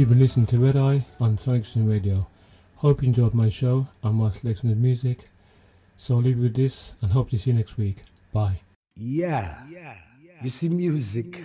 You've been listening to Red Eye on Sonic Stream Radio. Hope you enjoyed my show and my selection of music. So I'll leave you with this and hope to see you next week. Bye. Yeah. You see, music